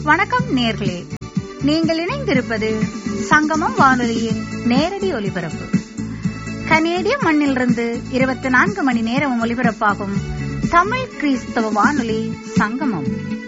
வணக்கம் நேர்களே, நீங்கள் இணைந்திருப்பது சங்கமம் வானொலியின் நேரடி ஒலிபரப்பு. கனேடிய மண்ணிலிருந்து 24 மணி நேரம் ஒலிபரப்பாகும் தமிழ் கிறிஸ்தவ வானொலி சங்கமம்.